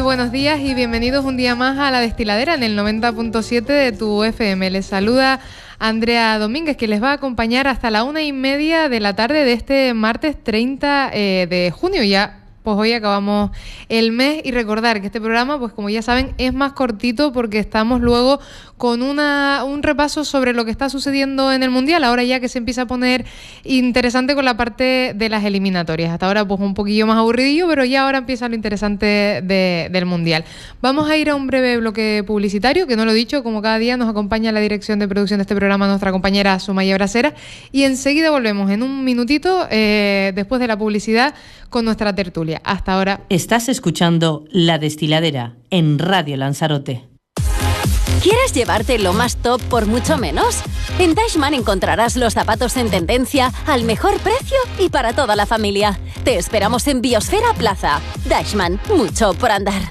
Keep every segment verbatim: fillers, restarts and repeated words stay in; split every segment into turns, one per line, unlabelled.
buenos días y bienvenidos un día más a La Destiladera en el noventa punto siete de tu F M. Les saluda Andrea Domínguez, que les va a acompañar hasta la una y media de la tarde de este martes treinta eh, de junio. Ya pues hoy acabamos el mes y recordar que este programa, pues como ya saben, es más cortito porque estamos luego con una, un repaso sobre lo que está sucediendo en el Mundial, ahora ya que se empieza a poner interesante con la parte de las eliminatorias. Hasta ahora pues un poquillo más aburridillo, pero ya ahora empieza lo interesante de, del Mundial. Vamos a ir a un breve bloque publicitario, que no lo he dicho, como cada día nos acompaña la dirección de producción de este programa nuestra compañera Sumaya Brasera, y enseguida volvemos en un minutito eh, después de la publicidad con nuestra tertulia. Hasta ahora.
Estás escuchando La Destiladera en Radio Lanzarote.
¿Quieres llevarte lo más top por mucho menos? En Deichmann encontrarás los zapatos en tendencia al mejor precio y para toda la familia. Te esperamos en Biosfera Plaza. Deichmann, mucho por andar.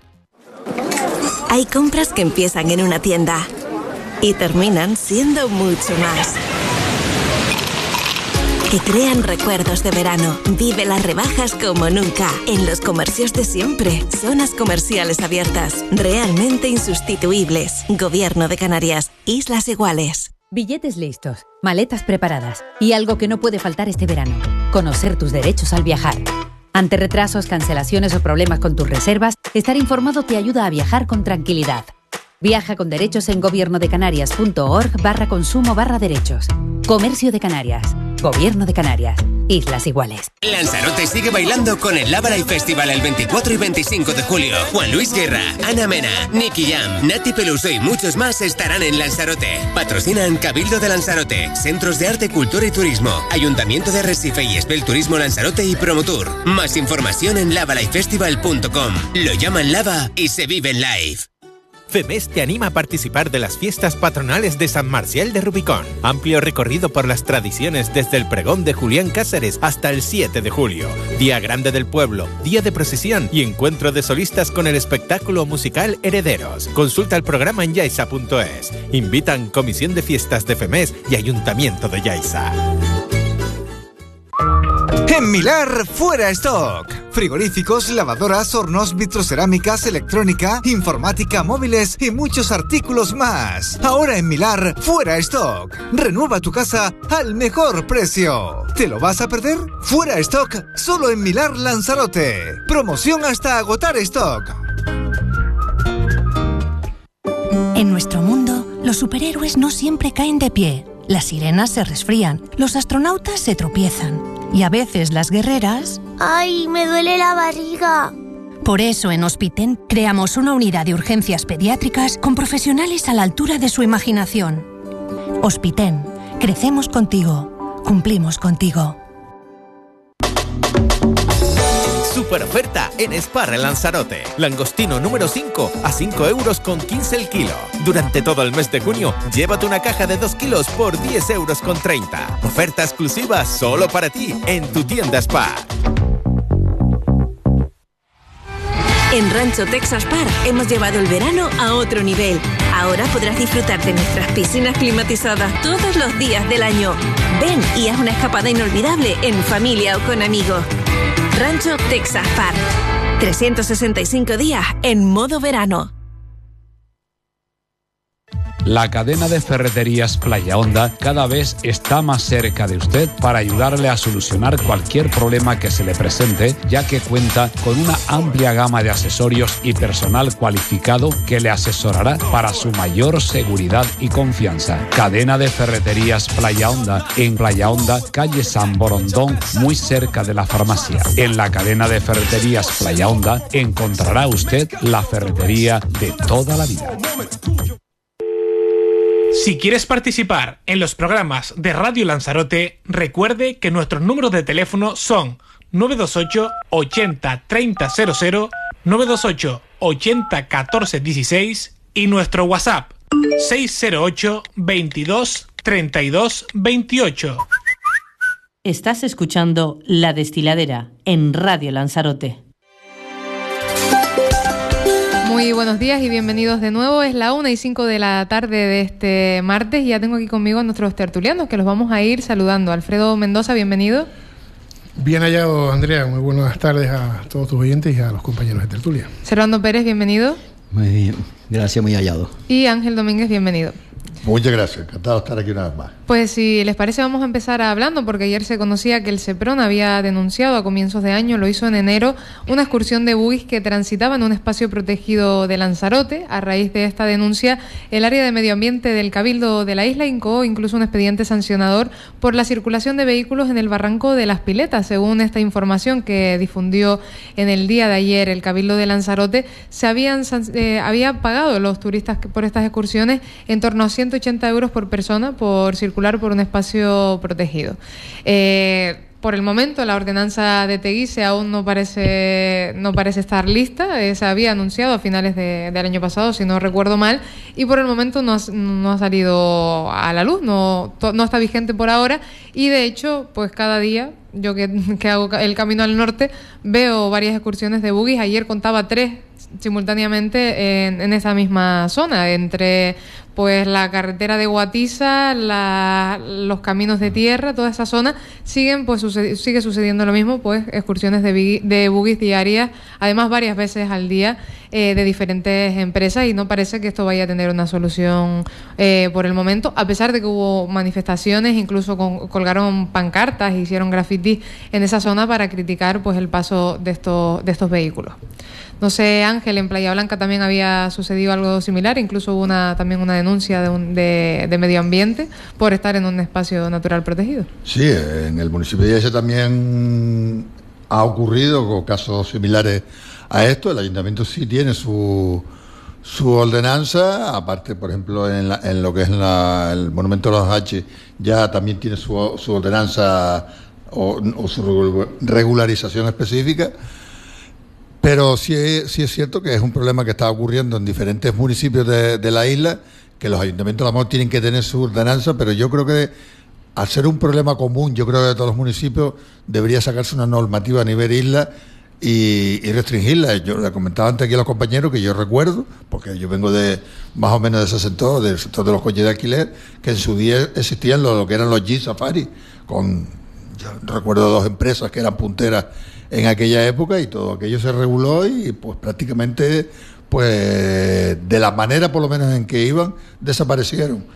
Hay compras que empiezan en una tienda y terminan siendo mucho más. Que crean recuerdos de verano. Vive las rebajas como nunca. En los comercios de siempre. Zonas comerciales abiertas. Realmente insustituibles. Gobierno de Canarias. Islas Iguales.
Billetes listos, maletas preparadas y algo que no puede faltar este verano. Conocer tus derechos al viajar. Ante retrasos, cancelaciones o problemas con tus reservas, estar informado te ayuda a viajar con tranquilidad. Viaja con derechos en gobiernodecanarias.org barra consumo barra derechos. Comercio de Canarias. Gobierno de Canarias. Islas Iguales.
Lanzarote sigue bailando con el Lava Live Festival el veinticuatro y veinticinco de julio. Juan Luis Guerra, Ana Mena, Nicky Jam, Nati Peluso y muchos más estarán en Lanzarote. Patrocinan Cabildo de Lanzarote, Centros de Arte, Cultura y Turismo, Ayuntamiento de Arrecife y Espel Turismo Lanzarote y Promotur. Más información en lava live festival punto com. Lo llaman Lava y se vive en live.
FEMES te anima a participar de las fiestas patronales de San Marcial de Rubicón. Amplio recorrido por las tradiciones desde el pregón de Julián Cáceres hasta el siete de julio. Día grande del pueblo, día de procesión y encuentro de solistas con el espectáculo musical Herederos. Consulta el programa en yaisa punto es. Invitan Comisión de Fiestas de FEMES y Ayuntamiento de Yaiza.
En Milar, fuera stock. Frigoríficos, lavadoras, hornos, vitrocerámicas, electrónica, informática, móviles y muchos artículos más. Ahora en Milar, fuera stock. Renueva tu casa al mejor precio. ¿Te lo vas a perder? Fuera stock, solo en Milar Lanzarote. Promoción hasta agotar stock.
En nuestro mundo, los superhéroes no siempre caen de pie. Las sirenas se resfrían, los astronautas se tropiezan y a veces las guerreras...
¡Ay, me duele la barriga!
Por eso en Hospiten creamos una unidad de urgencias pediátricas con profesionales a la altura de su imaginación. Hospiten, crecemos contigo, cumplimos contigo.
Super oferta en Spar en Lanzarote. Langostino número cinco a cinco euros con quince el kilo. Durante todo el mes de junio, llévate una caja de dos kilos por diez euros con treinta. Oferta exclusiva solo para ti en tu tienda Spar.
En Rancho Texas Park hemos llevado el verano a otro nivel. Ahora podrás disfrutar de nuestras piscinas climatizadas todos los días del año. Ven y haz una escapada inolvidable en familia o con amigos. Rancho Texas Park. trescientos sesenta y cinco días en modo verano.
La cadena de ferreterías Playa Honda cada vez está más cerca de usted para ayudarle a solucionar cualquier problema que se le presente, ya que cuenta con una amplia gama de accesorios y personal cualificado que le asesorará para su mayor seguridad y confianza. Cadena de ferreterías Playa Honda, en Playa Honda, calle San Borondón, muy cerca de la farmacia. En la cadena de ferreterías Playa Honda encontrará usted la ferretería de toda la vida.
Si quieres participar en los programas de Radio Lanzarote, recuerde que nuestros números de teléfono son nueve dos ocho, ochenta, treinta cero cero, nueve dos ocho, ochenta, catorce dieciséis y nuestro WhatsApp seis cero ocho, veintidós, treinta y dos, veintiocho.
Estás escuchando La Destiladera en Radio Lanzarote.
Muy buenos días y bienvenidos de nuevo. Es la una y cinco de la tarde de este martes y ya tengo aquí conmigo a nuestros tertulianos que los vamos a ir saludando. Alfredo Mendoza, bienvenido.
Bien hallado, Andrea. Muy buenas tardes a todos tus oyentes y a los compañeros de tertulia.
Servando Pérez, bienvenido.
Muy bien, gracias, muy hallado.
Y Ángel Domínguez, bienvenido.
Muchas gracias, encantado de estar aquí una vez más.
Pues si les parece vamos a empezar hablando, porque ayer se conocía que el SEPRON había denunciado a comienzos de año, lo hizo en enero, una excursión de buggies que transitaba en un espacio protegido de Lanzarote. A raíz de esta denuncia, el área de medio ambiente del Cabildo de la isla incoó incluso un expediente sancionador por la circulación de vehículos en el barranco de Las Piletas. Según esta información que difundió en el día de ayer el Cabildo de Lanzarote, se habían eh, había pagado los turistas por estas excursiones en torno a ciento ochenta euros por persona por circular por un espacio protegido. Eh, por el momento la ordenanza de Teguise aún no parece no parece estar lista. Eh, se había anunciado a finales de, del año pasado, si no recuerdo mal, y por el momento no ha, no ha salido a la luz, no, to, no está vigente por ahora, y de hecho pues cada día yo que, que hago el camino al norte veo varias excursiones de buggies. Ayer contaba tres simultáneamente en, en esa misma zona, entre pues la carretera de Guatiza, la, los caminos de tierra, toda esa zona siguen pues sucedi- sigue sucediendo lo mismo, pues excursiones de, de buggies diarias, además varias veces al día, eh, de diferentes empresas, y no parece que esto vaya a tener una solución eh, por el momento, a pesar de que hubo manifestaciones, incluso con, colgaron pancartas, hicieron grafitis en esa zona para criticar pues el paso de estos de estos vehículos. No sé, Ángel, en Playa Blanca también había sucedido algo similar, incluso hubo una, también una denuncia de, un, de, de medio ambiente por estar en un espacio natural protegido.
Sí, en el municipio de Ese también ha ocurrido casos similares a esto. El ayuntamiento sí tiene su, su ordenanza, aparte, por ejemplo, en, la, en lo que es la, el monumento de los H, ya también tiene su, su ordenanza o, o su regularización específica. Pero sí, sí es cierto que es un problema que está ocurriendo en diferentes municipios de, de la isla, que los ayuntamientos a lo mejor tienen que tener su ordenanza, pero yo creo que al ser un problema común, yo creo que de todos los municipios debería sacarse una normativa a nivel isla y, y restringirla. Yo le comentaba antes aquí a los compañeros que yo recuerdo, porque yo vengo de más o menos de ese sector, del sector de los coches de alquiler, que en su día existían lo, lo que eran los Jeep Safari, con, yo recuerdo dos empresas que eran punteras en aquella época, y todo aquello se reguló y pues prácticamente pues de la manera por lo menos en que iban desaparecieron.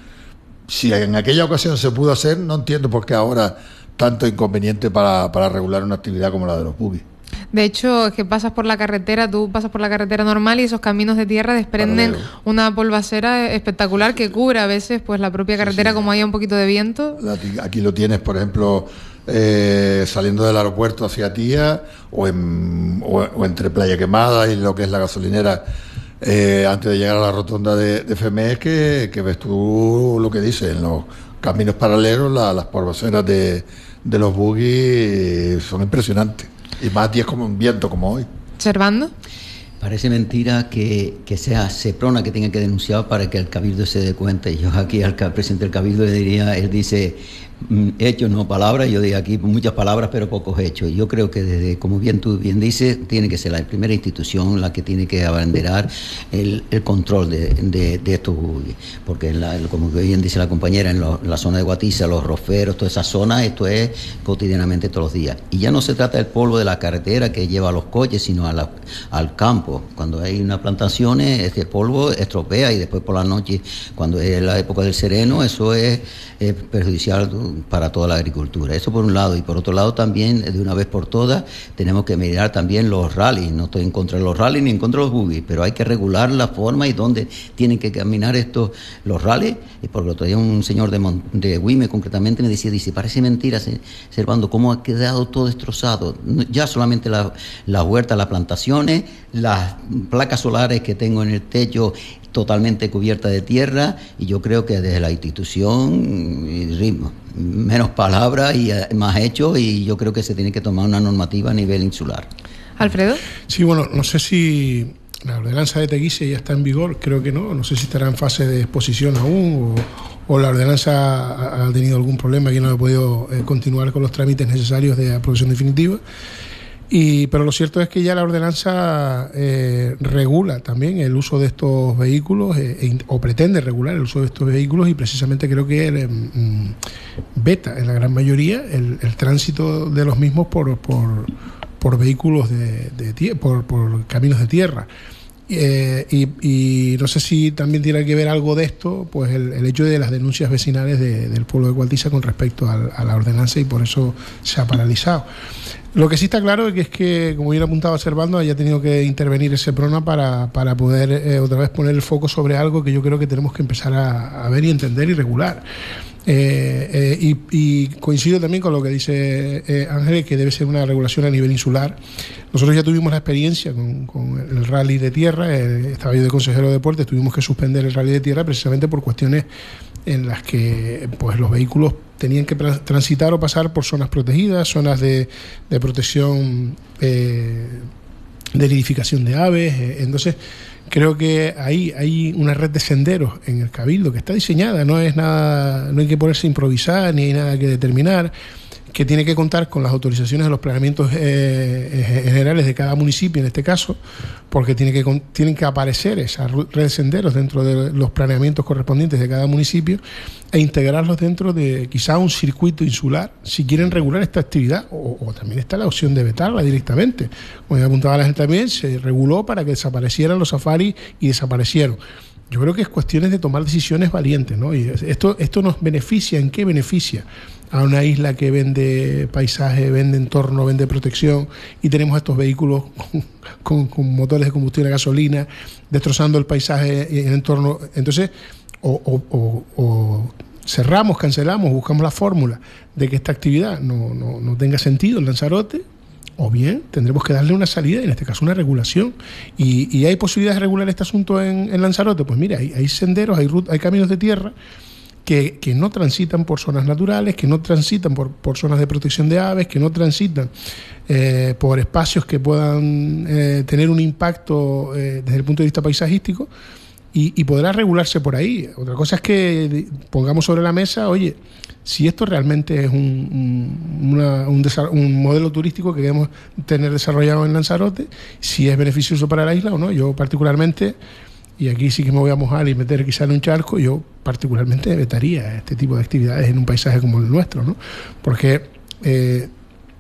Si en aquella ocasión se pudo hacer, no entiendo por qué ahora tanto inconveniente para, para regular una actividad como la de los buggies.
De hecho, es que pasas por la carretera, tú pasas por la carretera normal y esos caminos de tierra desprenden Paralelo. una polvacera espectacular que cubre a veces pues la propia carretera, sí, sí. Como hay un poquito de viento.
Aquí lo tienes, por ejemplo, eh, saliendo del aeropuerto hacia Tía, o, en, o, o entre Playa Quemada y lo que es la gasolinera, eh, antes de llegar a la rotonda de, de Femés, que, que ves tú lo que dice, en los caminos paralelos, la, las polvaceras de, de los buggies son impresionantes. Y más días como un viento como hoy.
¿Servando?
Parece mentira que, que sea Seprona que tenga que denunciar para que el Cabildo se dé cuenta. Y yo aquí al presidente del Cabildo le diría, él dice hechos, no palabras. Yo digo aquí muchas palabras pero pocos hechos. Yo creo que desde, como bien tú bien dices, tiene que ser la primera institución la que tiene que abanderar el, el control de, de, de estos buggies, porque la, como bien dice la compañera, en, lo, en la zona de Guatiza, los roferos, toda esa zona, esto es cotidianamente todos los días. Y ya no se trata del polvo de la carretera que lleva a los coches, sino a la, al campo. Cuando hay unas plantaciones, este polvo estropea, y después por la noche, cuando es la época del sereno, eso es, es perjudicial para toda la agricultura. Eso por un lado. Y por otro lado también, de una vez por todas, tenemos que mirar también los rallies. No estoy en contra de los rallies ni en contra de los buggies, pero hay que regular la forma y dónde tienen que caminar estos los rallies. Y por el otro día un señor de, Mon, de Güime concretamente me decía, dice, parece mentira, Servando, cómo ha quedado todo destrozado. Ya solamente la, la huerta, las plantaciones, las placas solares que tengo en el techo totalmente cubierta de tierra, y yo creo que desde la institución ritmo, menos palabras y más hechos, y yo creo que se tiene que tomar una normativa a nivel insular.
¿Alfredo?
Sí, bueno, no sé si la ordenanza de Teguise ya está en vigor, creo que no, no sé si estará en fase de exposición aún, o, o la ordenanza ha tenido algún problema y no ha podido eh, continuar con los trámites necesarios de aprobación definitiva. Y, pero lo cierto es que ya la ordenanza eh, regula también el uso de estos vehículos eh, e, o pretende regular el uso de estos vehículos, y precisamente creo que eh, veta en la gran mayoría el, el tránsito de los mismos por, por, por vehículos de, de tie- por, por caminos de tierra. Eh, y, y no sé si también tiene que ver algo de esto, pues el, el hecho de las denuncias vecinales de, del pueblo de Gualtiza con respecto a, a la ordenanza, y por eso se ha paralizado. Lo que sí está claro es que, es que como bien apuntaba Servando, haya tenido que intervenir el SEPRONA para, para poder eh, otra vez poner el foco sobre algo que yo creo que tenemos que empezar a, a ver y entender y regular. Eh, eh, y, y coincido también con lo que dice eh, Ángel, que debe ser una regulación a nivel insular. Nosotros ya tuvimos la experiencia con, con el rally de tierra, eh, estaba yo de consejero de deportes, tuvimos que suspender el rally de tierra precisamente por cuestiones en las que pues los vehículos tenían que transitar o pasar por zonas protegidas, zonas de, de protección eh, de nidificación de aves. Eh, entonces creo que ahí hay una red de senderos en el Cabildo que está diseñada, no es nada, no hay que ponerse a improvisar ni hay nada que determinar, que tiene que contar con las autorizaciones de los planeamientos eh, generales de cada municipio en este caso, porque tiene que, tienen que aparecer esas redes de senderos dentro de los planeamientos correspondientes de cada municipio e integrarlos dentro de quizá un circuito insular, si quieren regular esta actividad, o, o también está la opción de vetarla directamente. Como ya apuntaba la gente también, se reguló para que desaparecieran los safaris y desaparecieron. Yo creo que es cuestiones de tomar decisiones valientes, ¿no? Y esto, esto nos beneficia, ¿en qué beneficia? A una isla que vende paisaje, vende entorno, vende protección, y tenemos estos vehículos con, con, con motores de combustión a gasolina, destrozando el paisaje y el entorno. Entonces, o, o, o, o cerramos, cancelamos, buscamos la fórmula de que esta actividad no, no, no tenga sentido en Lanzarote, o bien tendremos que darle una salida, en este caso una regulación. Y, y hay posibilidades de regular este asunto en, en Lanzarote. Pues mira, hay, hay senderos, hay, rut, hay caminos de tierra que, que no transitan por zonas naturales, que no transitan por, por zonas de protección de aves, que no transitan eh, por espacios que puedan eh, tener un impacto eh, desde el punto de vista paisajístico, y, y podrá regularse por ahí. Otra cosa es que pongamos sobre la mesa, oye, si esto realmente es un, un, una, un, un modelo turístico que queremos tener desarrollado en Lanzarote, si es beneficioso para la isla o no. Yo particularmente, y aquí sí que me voy a mojar y meter quizá en un charco, yo particularmente vetaría este tipo de actividades en un paisaje como el nuestro, ¿no? Porque eh,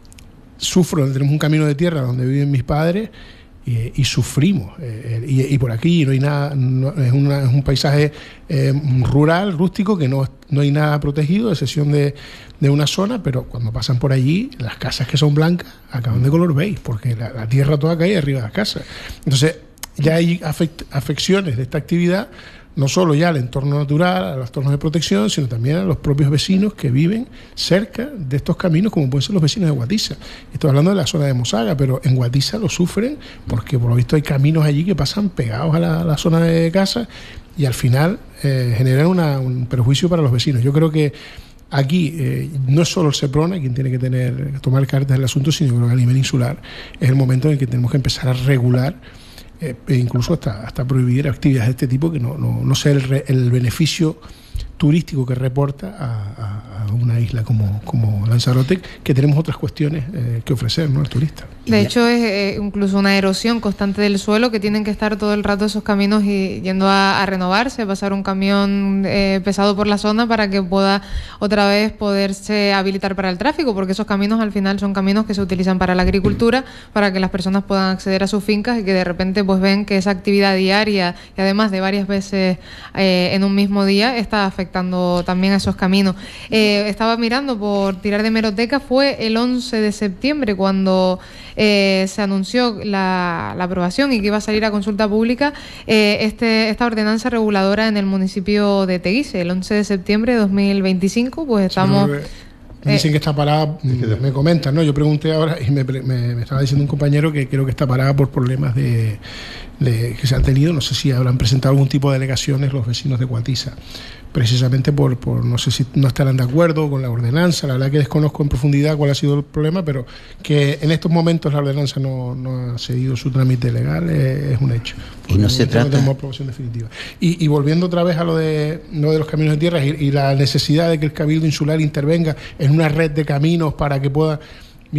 sufro, tenemos un camino de tierra donde viven mis padres, Y, y sufrimos, eh, y, y por aquí no hay nada, no, es, una, es un paisaje eh, rural, rústico, que no, no hay nada protegido, a excepción de, de una zona, pero cuando pasan por allí, las casas que son blancas acaban de color beige, porque la, la tierra toda cae arriba de las casas. Entonces ya hay afect, afecciones de esta actividad, no solo ya al entorno natural, a los entornos de protección, sino también a los propios vecinos que viven cerca de estos caminos, como pueden ser los vecinos de Gualtiza. Estoy hablando de la zona de Mosaga, pero en Gualtiza lo sufren porque por lo visto hay caminos allí que pasan pegados a la, a la zona de casa, y al final eh, generan una, un perjuicio para los vecinos. Yo creo que aquí eh, no es solo el SEPRONA quien tiene que tener tomar cartas del asunto, sino que a nivel insular es el momento en el que tenemos que empezar a regular, Eh, e incluso hasta, hasta prohibir actividades de este tipo que no, no, no sea el, re, el beneficio turístico que reporta a, a una isla como, como Lanzarote, que tenemos otras cuestiones eh, que ofrecer, ¿no?, al turista.
De hecho, es eh, incluso una erosión constante del suelo, que tienen que estar todo el rato esos caminos y yendo a, a renovarse, a pasar un camión eh, pesado por la zona para que pueda otra vez poderse habilitar para el tráfico, porque esos caminos al final son caminos que se utilizan para la agricultura, para que las personas puedan acceder a sus fincas, y que de repente pues ven que esa actividad diaria, y además de varias veces eh, en un mismo día, está afectando también a esos caminos. Eh, estaba mirando por tirar de hemeroteca, fue el once de septiembre cuando eh, se anunció la, la aprobación y que iba a salir a consulta pública eh, este, esta ordenanza reguladora en el municipio de Teguise, el once de septiembre de dos mil veinticinco, pues estamos...
Me dicen que está parada, me comentan, ¿no? Yo pregunté ahora y me, me, me estaba diciendo un compañero que creo que está parada por problemas de, de que se han tenido. No sé si habrán presentado algún tipo de alegaciones los vecinos de Gualtiza, precisamente por, por no sé si no estarán de acuerdo con la ordenanza. La verdad que desconozco en profundidad cuál ha sido el problema, pero que en estos momentos la ordenanza no, no ha seguido su trámite legal es, es un hecho.
Y no se trata...
No tenemos aprobación definitiva. Y, y volviendo otra vez a lo de, lo de los caminos de tierra y, y la necesidad de que el Cabildo Insular intervenga en una red de caminos para que pueda... Mire,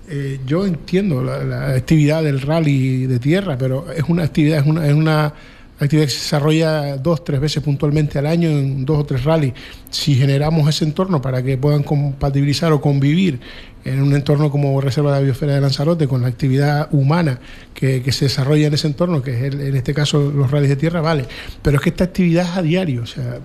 Eh, yo entiendo la, la actividad del rally de tierra, pero es una actividad, es una, es una actividad que se desarrolla dos, tres veces puntualmente al año en dos o tres rallies. Si generamos ese entorno para que puedan compatibilizar o convivir en un entorno como Reserva de la Biosfera de Lanzarote con la actividad humana que, que se desarrolla en ese entorno, que es el, en este caso los rallies de tierra, vale, pero es que esta actividad es a diario, o sea,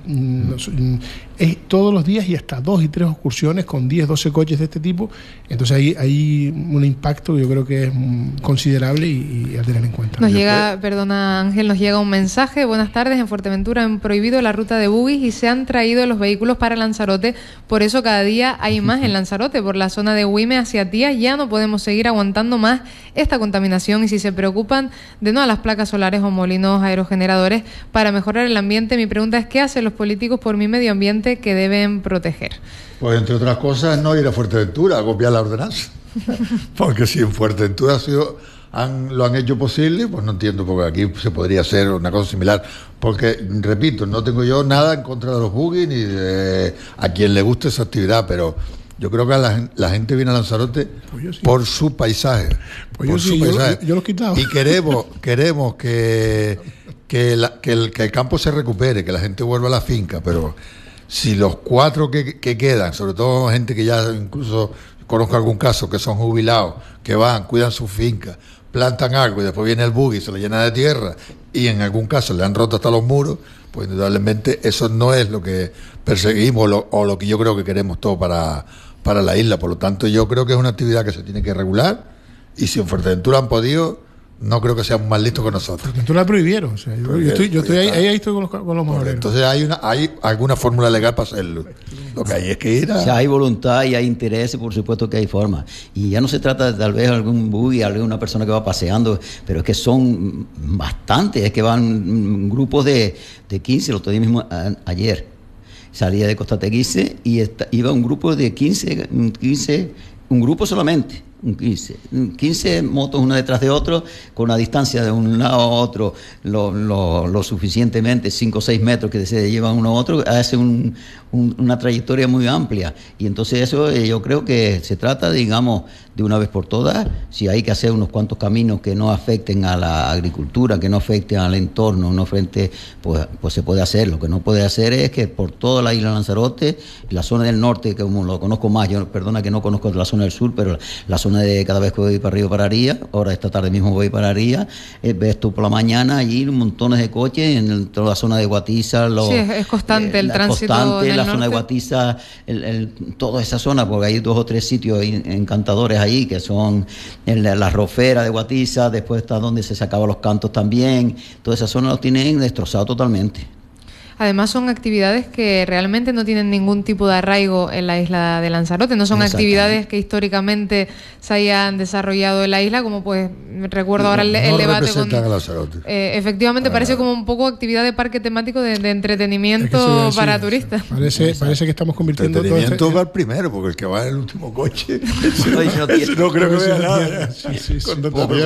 es todos los días y hasta dos y tres excursiones con diez, doce coches de este tipo, entonces hay, hay un impacto yo creo que es considerable y, y a tener en cuenta.
Nos llega, perdona Ángel, nos llega un mensaje: buenas tardes, en Fuerteventura han prohibido la ruta de buggies y se han traído los vehículos para Lanzarote, por eso cada día hay más en Lanzarote, por la zona de Güime hacia Tías ya no podemos seguir aguantando más esta contaminación, y si se preocupan de no a las placas solares o molinos aerogeneradores para mejorar el ambiente, mi pregunta es: ¿qué hacen los políticos por mi medio ambiente que deben proteger?
Pues entre otras cosas no ir a Fuerteventura a copiar la ordenanza, porque si en Fuerteventura ha sido, han, lo han hecho posible, pues no entiendo porque aquí se podría hacer una cosa similar, porque repito, no tengo yo nada en contra de los buggies ni de a quien le guste esa actividad, pero yo creo que la, la gente viene a Lanzarote pues sí. por su paisaje. Pues por yo, su sí, paisaje. Yo, yo los quitaba. Y queremos, queremos que, que, la, que, el, que el campo se recupere, que la gente vuelva a la finca, pero si los cuatro que, que quedan, sobre todo gente que ya incluso conozco algún caso, que son jubilados, que van, cuidan sus fincas, plantan algo y después viene el buggy y se le llena de tierra y en algún caso le han roto hasta los muros, pues indudablemente eso no es lo que perseguimos lo, o lo que yo creo que queremos todos para, para la isla. Por lo tanto, yo creo que es una actividad que se tiene que regular, y si en Fuerteventura han podido, no creo que sean más listos que nosotros.
Fuerteventura la prohibieron, o sea, yo, yo estoy, yo estoy ahí, ahí estoy con los, con los mojoneros.
Entonces hay una hay alguna fórmula legal para hacerlo. Lo que hay es que ir a...
Si hay voluntad y hay interés, por supuesto que hay forma. Y ya no se trata de tal vez algún buggy, alguna persona que va paseando, pero es que son bastantes, es que van grupos de, de quince, lo otro día mismo a, ayer. Salía de Costa Teguise y esta, iba un grupo de quince, quince, un grupo solamente. quince, quince motos una detrás de otro, con una distancia de un lado a otro lo, lo, lo suficientemente, cinco o seis metros que se llevan uno a otro, hace un, un, una trayectoria muy amplia. Y entonces eso eh, yo creo que se trata, digamos, de una vez por todas, si hay que hacer unos cuantos caminos que no afecten a la agricultura, que no afecten al entorno, no frente, pues, pues se puede hacer. Lo que no puede hacer es que por toda la isla de Lanzarote, la zona del norte, que como lo conozco más, yo perdona que no conozco la zona del sur, pero la, la zona de cada vez que voy para arriba para Aría, ahora esta tarde mismo voy para Aría, eh, ves tú por la mañana allí montones de coches en toda la zona de Guatiza. Los,
sí, es, es constante eh, el tránsito
constante,
en
la
el
zona
norte.
de Guatiza, el, el, toda esa zona, porque hay dos o tres sitios encantadores ahí, que son en la, la Rofera de Guatiza, después está donde se sacaban los cantos también, toda esa zona lo tienen destrozado totalmente.
Además son actividades que realmente no tienen ningún tipo de arraigo en la isla de Lanzarote, no son actividades que históricamente se hayan desarrollado en la isla, como pues recuerdo ahora el,
no
el debate con
eh,
efectivamente para parece nada. Como un poco actividad de parque temático de, de entretenimiento es que para turistas.
Parece, parece que estamos convirtiendo
entretenimiento
todo este...
va el primero, porque el que va en el último coche
no, no, tiene,
no creo que vea nada.
Sí, sí, sí.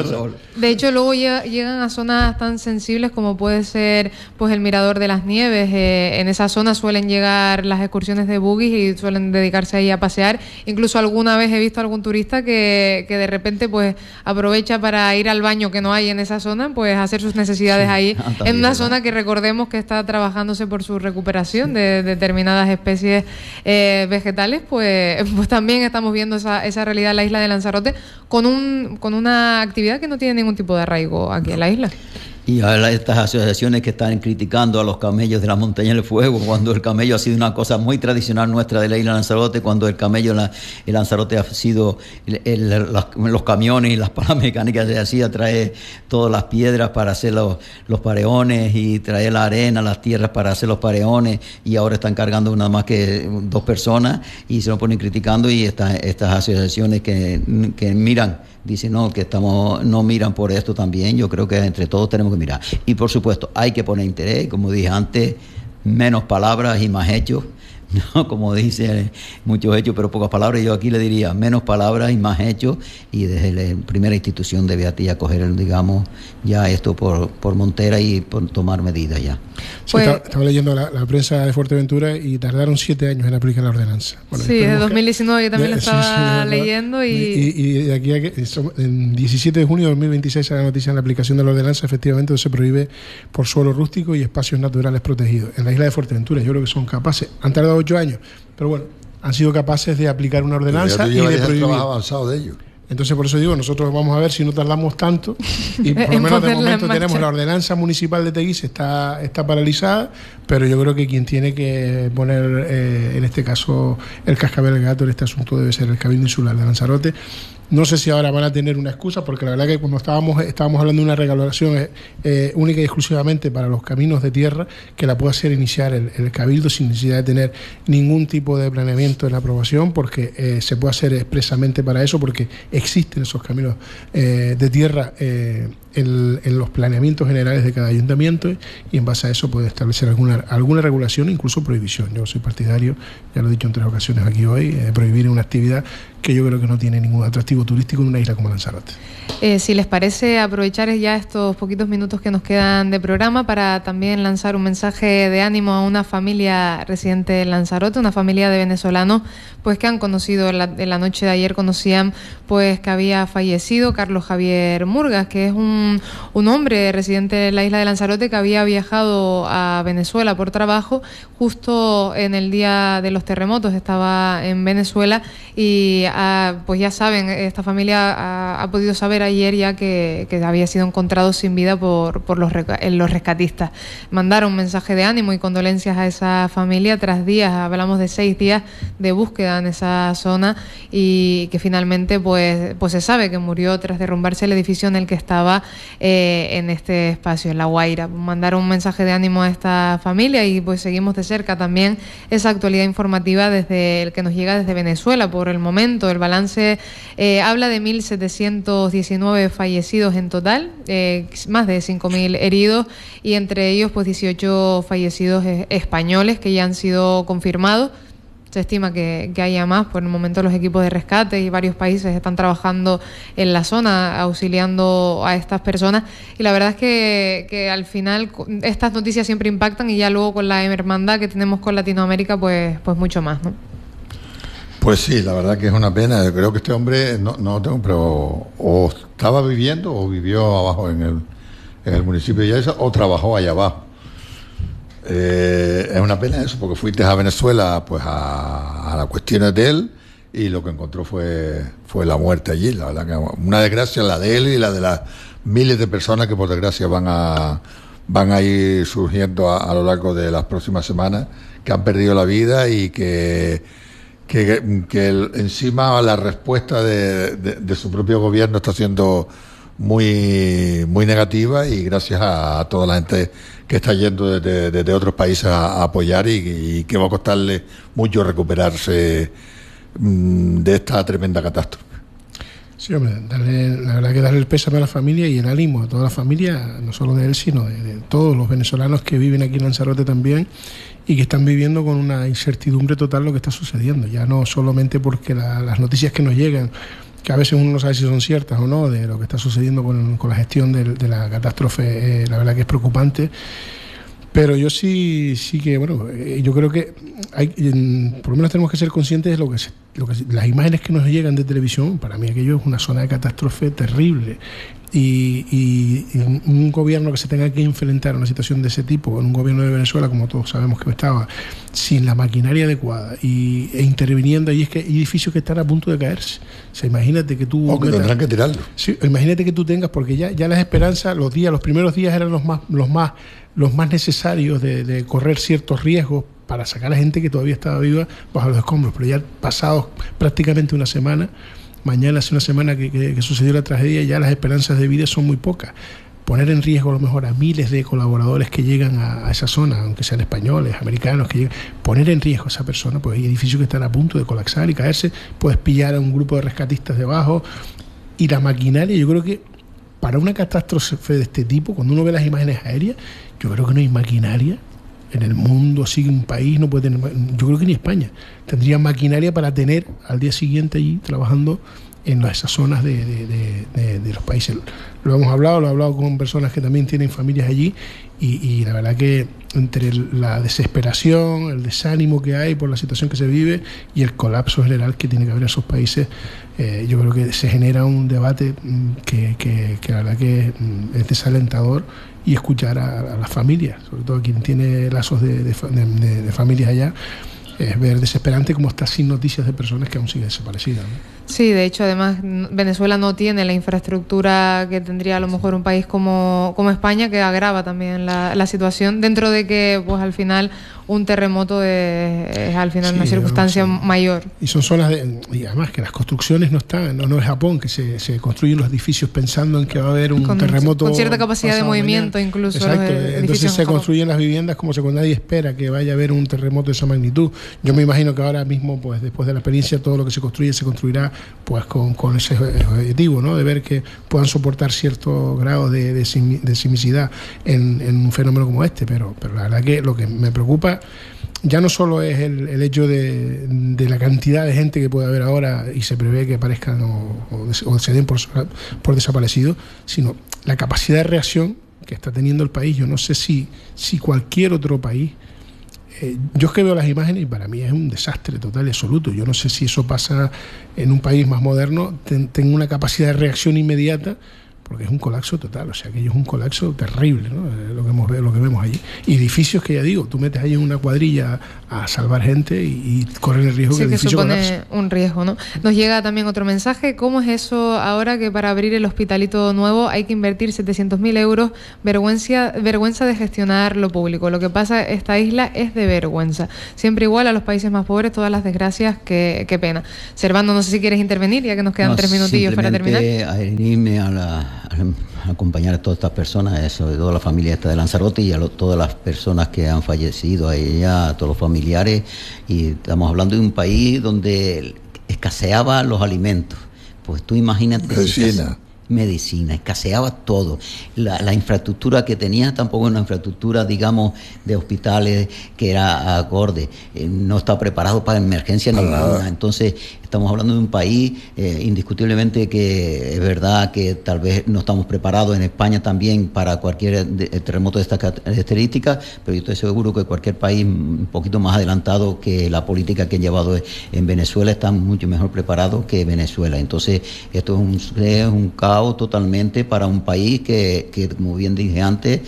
De hecho luego llega, llegan a zonas tan sensibles como puede ser pues el Mirador de las Nieves. Eh, en esa zona suelen llegar las excursiones de buggies y suelen dedicarse ahí a pasear. Incluso alguna vez he visto a algún turista que, que de repente pues aprovecha para ir al baño que no hay en esa zona, pues hacer sus necesidades sí, ahí también, en una ¿verdad? Zona que recordemos que está trabajándose por su recuperación sí. de, de determinadas especies eh, vegetales, pues, pues también estamos viendo esa, esa realidad en la isla de Lanzarote con, un, con una actividad que no tiene ningún tipo de arraigo aquí en la isla.
Y a estas asociaciones que están criticando a los camellos de la Montaña del Fuego, cuando el camello ha sido una cosa muy tradicional nuestra de la isla de Lanzarote, cuando el camello en el Lanzarote ha sido el, el, los, los camiones y las palas mecánicas se hacía traer todas las piedras para hacer los, los pareones y traer la arena, las tierras para hacer los pareones, y ahora están cargando nada más que dos personas y se lo ponen criticando, y estas, estas asociaciones que, que miran, dicen no, que estamos no miran por esto también. Yo creo que entre todos tenemos que mirar. Y por supuesto, hay que poner interés, como dije antes, menos palabras y más hechos, ¿no? Como dicen muchos hechos, pero pocas palabras. Yo aquí le diría menos palabras y más hechos, y desde la primera institución debe a ti a coger, digamos, ya esto por, por montera y por tomar medidas ya.
Sí,
Pues,
estaba, estaba leyendo la, la prensa de Fuerteventura y tardaron siete años en aplicar la ordenanza. Bueno,
sí, de dos mil diecinueve yo también
de,
lo estaba
sí, sí,
leyendo y...
Y, y de aquí a que en diecisiete de junio de dos mil veintiséis sale la noticia en la aplicación de la ordenanza, efectivamente se prohíbe por suelo rústico y espacios naturales protegidos. En la isla de Fuerteventura yo creo que son capaces, han tardado ocho años, pero bueno, han sido capaces de aplicar una ordenanza y de prohibir.
Avanzado de ello.
Entonces, por eso digo, nosotros vamos a ver si no tardamos tanto y por lo menos de momento tenemos la ordenanza municipal de Teguise está, está paralizada, pero yo creo que quien tiene que poner, eh, en este caso, el cascabel al gato en este asunto debe ser el Cabildo Insular de Lanzarote. No sé si ahora van a tener una excusa, porque la verdad que cuando estábamos estábamos hablando de una regulación eh, única y exclusivamente para los caminos de tierra, que la pueda hacer iniciar el, el Cabildo sin necesidad de tener ningún tipo de planeamiento en la aprobación, porque eh, se puede hacer expresamente para eso, porque existen esos caminos eh, de tierra eh, en, en los planeamientos generales de cada ayuntamiento, y en base a eso puede establecer alguna, alguna regulación, incluso prohibición. Yo soy partidario, ya lo he dicho en tres ocasiones aquí hoy, de prohibir una actividad que yo creo que no tiene ningún atractivo turístico en una isla como Lanzarote.
Eh, si les parece, aprovechar ya estos poquitos minutos que nos quedan de programa para también lanzar un mensaje de ánimo a una familia residente en Lanzarote, una familia de venezolanos pues que han conocido en la, en la noche de ayer, conocían pues que había fallecido Carlos Javier Murgas, que es un, un hombre residente en la isla de Lanzarote que había viajado a Venezuela por trabajo justo en el día de los terremotos, estaba en Venezuela y ah, pues ya saben, esta familia ha, ha podido saber ayer ya que, que había sido encontrado sin vida por, por los, los rescatistas. Mandaron un mensaje de ánimo y condolencias a esa familia tras días, hablamos de seis días de búsqueda en esa zona, y que finalmente pues, pues se sabe que murió tras derrumbarse el edificio en el que estaba eh, en este espacio, en La Guaira. Mandaron un mensaje de ánimo a esta familia y pues seguimos de cerca también esa actualidad informativa desde el que nos llega desde Venezuela. Por el momento el balance eh, habla de mil setecientos diecinueve fallecidos en total, eh, más de cinco mil heridos, y entre ellos pues dieciocho fallecidos eh, españoles que ya han sido confirmados. Se estima que, que haya más. Por el momento los equipos de rescate y varios países están trabajando en la zona auxiliando a estas personas, y la verdad es que, que al final estas noticias siempre impactan, y ya luego con la hermandad que tenemos con Latinoamérica pues, pues mucho más, ¿no?
Pues sí, la verdad que es una pena. Yo creo que este hombre, no, no tengo, pero o estaba viviendo o vivió abajo en el, en el municipio de Yaiza, o trabajó allá abajo. Eh, es una pena eso, porque fuiste a Venezuela pues a, a las cuestiones de él, y lo que encontró fue, fue la muerte allí. La verdad que una desgracia, la de él y la de las miles de personas que por desgracia van a, van a ir surgiendo a, a lo largo de las próximas semanas, que han perdido la vida y que... que, que el, encima la respuesta de, de, de su propio gobierno está siendo muy muy negativa, y gracias a, a toda la gente que está yendo desde, desde otros países a, a apoyar, y, y que va a costarle mucho recuperarse mmm, de esta tremenda catástrofe.
Sí, hombre, darle, la verdad que darle el pésame a la familia y el ánimo a toda la familia, no solo de él, sino de, de todos los venezolanos que viven aquí en Lanzarote también, y que están viviendo con una incertidumbre total lo que está sucediendo, ya no solamente porque la, las noticias que nos llegan, que a veces uno no sabe si son ciertas o no, de lo que está sucediendo con, con la gestión de, de la catástrofe, eh, la verdad que es preocupante. Pero yo sí sí que, bueno, eh, yo creo que hay, en, por lo menos tenemos que ser conscientes de lo que, se, lo que las imágenes que nos llegan de televisión. Para mí aquello es una zona de catástrofe terrible. Y, y, y un gobierno que se tenga que enfrentar a una situación de ese tipo, en un gobierno de Venezuela, como todos sabemos que estaba, sin la maquinaria adecuada y, e interviniendo, y es que hay edificios que están a punto de caerse. O sea, imagínate que tú...
O que metas, tendrán que tirarlo.
Sí, imagínate que tú tengas, porque ya, ya las esperanzas, los días, los primeros días eran los más, los más, los más necesarios de, de correr ciertos riesgos para sacar a la gente que todavía estaba viva bajo los escombros, pero ya pasados prácticamente una semana, mañana hace una semana que, que, que sucedió la tragedia, ya las esperanzas de vida son muy pocas. Poner en riesgo a lo mejor a miles de colaboradores que llegan a, a esa zona, aunque sean españoles, americanos, que llegan, poner en riesgo a esa persona, pues hay edificios que están a punto de colapsar y caerse, puedes pillar a un grupo de rescatistas debajo, y la maquinaria, yo creo que para una catástrofe de este tipo, cuando uno ve las imágenes aéreas, yo creo que no hay maquinaria en el mundo, así un país no puede tener, yo creo que ni España tendría maquinaria para tener al día siguiente allí trabajando en esas zonas de, de, de, de, de los países. Lo hemos hablado, lo he hablado con personas que también tienen familias allí y, y la verdad que entre la desesperación, el desánimo que hay por la situación que se vive y el colapso general que tiene que haber en esos países, eh, yo creo que se genera un debate que, que, que la verdad que es desalentador, y escuchar a, a las familias, sobre todo quien tiene lazos de, de, de, de familias allá, es ver desesperante cómo está sin noticias de personas que aún siguen desaparecidas, ¿no?
Sí, de hecho, además, Venezuela no tiene la infraestructura que tendría a lo mejor un país como, como España, que agrava también la, la situación, dentro de que, pues al final, un terremoto es, es al final sí, una circunstancia sí. mayor.
Y son zonas de, y además que las construcciones no están, no, no es Japón, que se, se construyen los edificios pensando en que va a haber un
con,
terremoto.
Con cierta capacidad de movimiento, mañana. Incluso.
Exacto, entonces se construyen las viviendas como si nadie espera que vaya a haber un terremoto de esa magnitud. Yo me imagino que ahora mismo, pues después de la experiencia, todo lo que se construye se construirá pues con, con ese objetivo, ¿no? De ver que puedan soportar cierto grado de, de, de sismicidad en, en un fenómeno como este, pero, pero la verdad que lo que me preocupa ya no solo es el, el hecho de, de la cantidad de gente que puede haber ahora y se prevé que aparezcan o, o, o se den por, por desaparecidos, sino la capacidad de reacción que está teniendo el país. Yo no sé si, si cualquier otro país, eh, yo es que veo las imágenes y para mí es un desastre total y absoluto. Yo no sé si eso pasa en un país más moderno, ten, tengo una capacidad de reacción inmediata, porque es un colapso total, o sea, que es un colapso terrible, ¿no? Lo que, hemos, lo que vemos allí. Y edificios que ya digo, tú metes ahí en una cuadrilla a salvar gente y, y corren el riesgo
sí,
que el
que
edificio
supone
colapse.
Un riesgo, ¿no? Nos llega también otro mensaje. ¿Cómo es eso ahora que para abrir el hospitalito nuevo hay que invertir setecientos mil euros? Vergüenza, vergüenza de gestionar lo público. Lo que pasa, esta isla es de vergüenza. Siempre igual a los países más pobres, todas las desgracias, qué, qué pena. Servando, no sé si quieres intervenir, ya que nos quedan no, tres minutillos para terminar.
Adherirme a la a acompañar a todas estas personas, sobre todo a la familia esta de Lanzarote y a lo, todas las personas que han fallecido, a ella, a todos los familiares. Y estamos hablando de un país donde escaseaban los alimentos. Pues tú imagínate.
Medicina.
Medicina, escaseaba todo. La, la infraestructura que tenía tampoco era una infraestructura, digamos, de hospitales que era acorde. Eh, no está preparado para emergencia ninguna. Entonces, estamos hablando de un país eh, indiscutiblemente que es verdad que tal vez no estamos preparados en España también para cualquier de, terremoto de estas características, pero yo estoy seguro que cualquier país un poquito más adelantado que la política que han llevado en Venezuela está mucho mejor preparado que Venezuela. Entonces, esto es un, es un caos totalmente para un país que, que, como bien dije antes,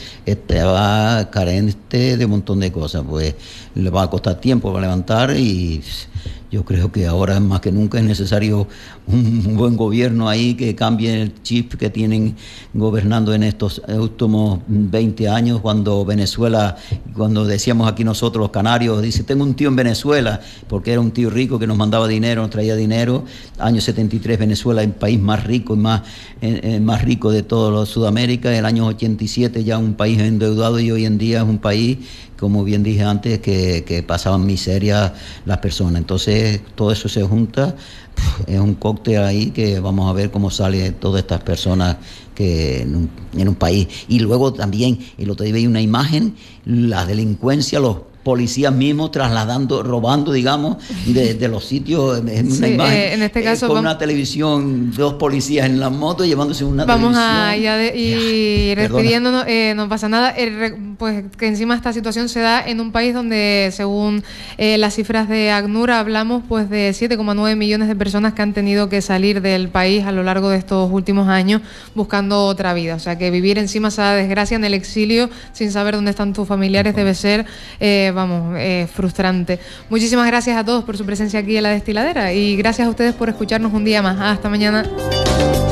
estaba carente de un montón de cosas. Pues le va a costar tiempo para levantar y yo creo que ahora más que nunca es necesario un buen gobierno ahí que cambie el chip que tienen gobernando en estos últimos veinte años, cuando Venezuela, cuando decíamos aquí nosotros los canarios, dice, tengo un tío en Venezuela, porque era un tío rico que nos mandaba dinero, nos traía dinero. Año setenta y tres Venezuela, el país más rico y más, eh, más rico de todo Sudamérica. En el año ochenta y siete ya un país endeudado y hoy en día es un país, como bien dije antes, que, que pasaban miseria las personas. Entonces todo eso se junta, es un cóctel ahí que vamos a ver cómo sale todas estas personas que en un, en un país. Y luego también, el otro día veía una imagen, la delincuencia, los policías mismos trasladando, robando, digamos, de, de los sitios, en una
sí,
imagen,
eh, en este caso,
eh, con
vamos,
una televisión, dos policías en la moto llevándose una
vamos
televisión.
Vamos a ya de, y
ya,
despidiéndonos, eh, no pasa nada, eh, pues que encima esta situación se da en un país donde, según eh, las cifras de ACNUR, hablamos pues de siete coma nueve millones de personas que han tenido que salir del país a lo largo de estos últimos años buscando otra vida. O sea, que vivir encima esa desgracia en el exilio sin saber dónde están tus familiares debe ser eh, vamos, eh, frustrante. Muchísimas gracias a todos por su presencia aquí en La Destiladera y gracias a ustedes por escucharnos un día más. Hasta mañana.